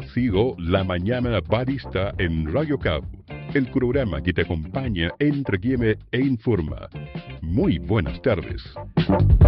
sido La Mañana Barista en Radio Cap, el programa que te acompaña, entretiene e informa. Muy buenas tardes.